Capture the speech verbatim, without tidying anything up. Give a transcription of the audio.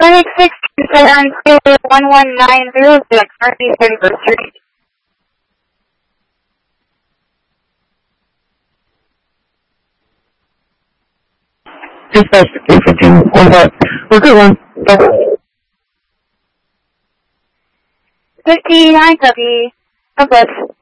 Clinic six two seven two one one nine zero six, Northeast thirty-first Street. Dispatch three fifteen, one back. We're good one. fifty-nine copy. Up,